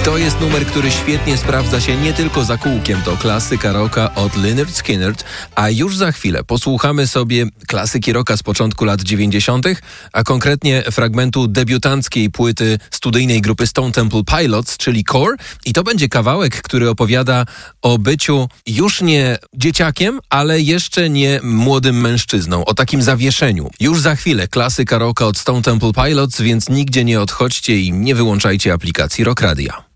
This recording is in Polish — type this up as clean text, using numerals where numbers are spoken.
To jest numer, który świetnie sprawdza się nie tylko za kółkiem. To klasyka rocka od Lynyrd Skynyrd, a już za chwilę posłuchamy sobie klasyki rocka z początku lat 90., a konkretnie fragmentu debiutanckiej płyty studyjnej grupy Stone Temple Pilots, czyli Core. I to będzie kawałek, który opowiada o byciu już nie dzieciakiem, ale jeszcze nie młodym mężczyzną, o takim zawieszeniu. Już za chwilę klasyka rocka od Stone Temple Pilots, więc nigdzie nie odchodźcie i nie wyłączajcie aplikacji Rock Radia.